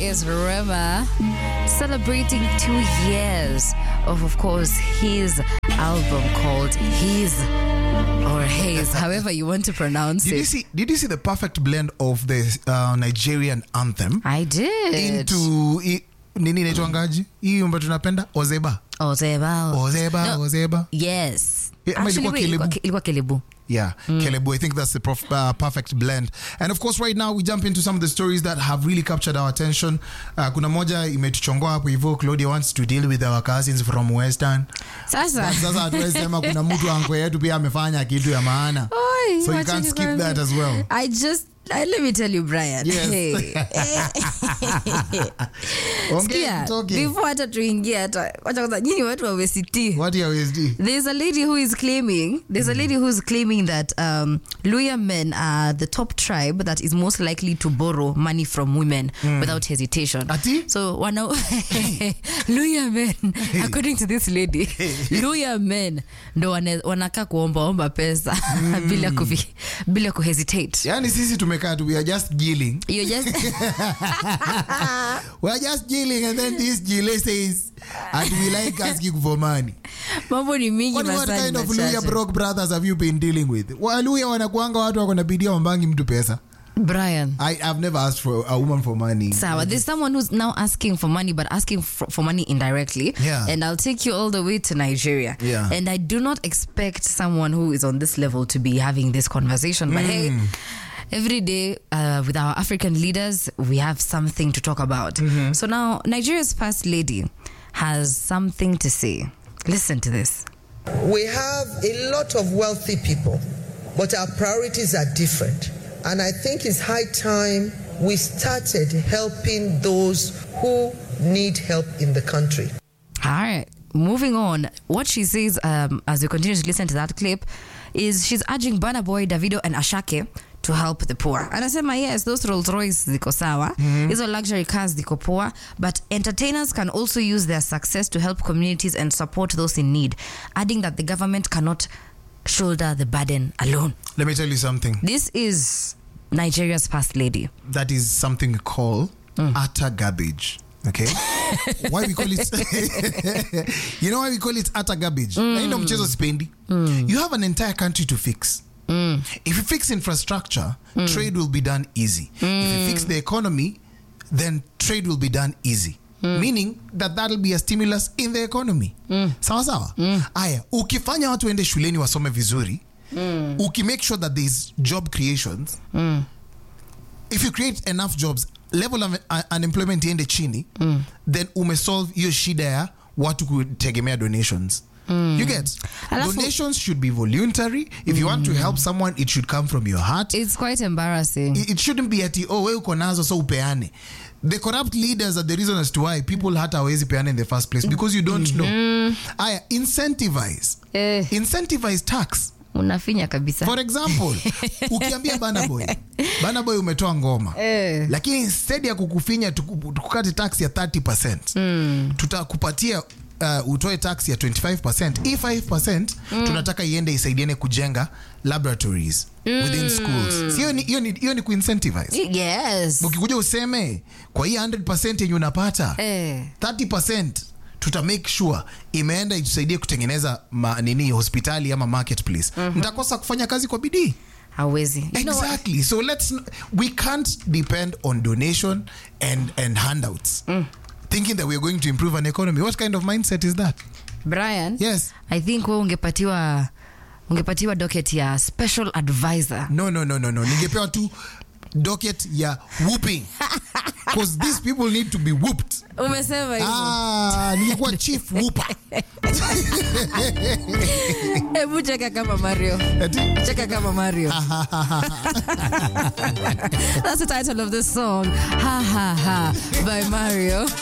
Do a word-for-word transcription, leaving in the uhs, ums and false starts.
is Rema celebrating two years of, of course, his album called His or Haze, however you want to pronounce did it. You see, did you see the perfect blend of the uh, Nigerian anthem? I did. Into i, nini inaitwangaji? Hii umba tunapenda Ozeba. Ozeba. Ozeba, no. Ozeba. Yes. Yeah, Actually, wait, ilikuwa, ilikuwa Kelebu. Yeah, mm. Kelebu. I think that's the prof, uh, perfect blend. And of course, right now we jump into some of the stories that have really captured our attention. Uh, kuna moja imetuchongoa hapo hivyo. Claudia wants to deal with our cousins from Western. Sasa. Sasa hatuwezi sema kuna mtu anko yetu pia amefanya kitu ya maana. Oi, so you can't skip that as well. I just Uh, let me tell you, Brian. Yes. Hey. Okay, before hata tuingia hata wacha kwanza nyinyi watu wa O S T. What are O S T? There's a lady who is claiming there's mm. a lady who is claiming that um, Luhya men are the top tribe that is most likely to borrow money from women mm. without hesitation. Ati? So wana Luhya men, according to this lady, Luhya men ndo wanakaa kuomba omba pesa mm. bila kufi, bila kuhesitate. Yani sisi tumekaa tu, we are just dealing. You just we are just dealing, and then this Gile says and we like asking for money. Mambo ni mingi what, what kind of Luhya broke brothers have you been dealing with? Waluhya wanakuanga watu wako na bidii wambangi mtu pesa. Brian, I have never asked for a woman for money. Sawa, there's someone who's now asking for money, but asking for, for money indirectly. Yeah. And I'll take you all the way to Nigeria. Yeah. And I do not expect someone who is on this level to be having this conversation. But mm. hey, every day uh, with our African leaders, we have something to talk about. Mm-hmm. So now, Nigeria's first lady has something to say. Listen to this. We have a lot of wealthy people, but our priorities are different. And I think it's high time we started helping those who need help in the country. All right, moving on. What she says um, as we continue to listen to that clip is she's urging Burna Boy, Davido and Ashake to help the poor. Anasema yes, those Rolls Royce ziko sawa, mm-hmm. Hizo luxury cars ziko poor, but entertainers can also use their success to help communities and support those in need, adding that the government cannot shoulder the burden alone. Let me tell you something. This is Nigeria's first lady. That is something we call mm. utter garbage. Okay? Why we call it you know why we call it utter garbage? Mm. Mm. You have an entire country to fix. Mm. If you fix infrastructure, mm. trade will be done easy. Mm. If you fix the economy, then trade will be done easy. Mm. Meaning that that'll be a stimulus in the economy. Mm. Sawa sawa? Mm. Aya, ukifanya watu ende shuleni wasome vizuri, mm. uki make sure that there's job creations, mm. if you create enough jobs, level of uh, unemployment iende chini, mm. then umesolve hiyo shida ya watu kutegemea donations. Mm. You get? Alafu, donations should be voluntary. If mm. you want to help someone, it should come from your heart. It's quite embarrassing. It, it shouldn't be at oh, we uko nazo so upeane. The corrupt leaders are the reason as to why people hata hawezi peana in the first place, because you don't mm-hmm. know. Aya, incentivize. Eh. Incentivize tax. Unafinya kabisa. For example, ukiambia Burna Boy, Burna Boy umetoa ngoma, eh. lakini instead ya kukufinya tukukate tax ya thirty percent, mm. tutakupatia Uh, utoe tax ya twenty-five percent. E five percent mm. tunataka iende isaidiane kujenga laboratories mm. within schools. Hiyo ni hiyo ni hiyo ni ku-incentivize. Yes. Ukikuja useme kwa hii one hundred percent yenye unapata, eh. thirty percent tuta make sure imeenda itusaidie kutengeneza ma, nini hospitali ama marketplace. Mm-hmm. Nitakosa kufanya kazi kwa bidii. Hawezi. Exactly. So let's we can't depend on donation and and handouts. Mm. Thinking that we are going to improve an economy. What kind of mindset is that? Brian? Yes. I think wewe ungepatiwa ungepatiwa docket ya special advisor. No, no, no, no, no. Ningepewa tu docket ya whooping. Because these people need to be whooped. Umesema hivyo. Ah, ningekuwa chief whooper. Hebu cheka kama Mario. Cheka kama Mario. That's the title of this song. Ha ha ha by Mario.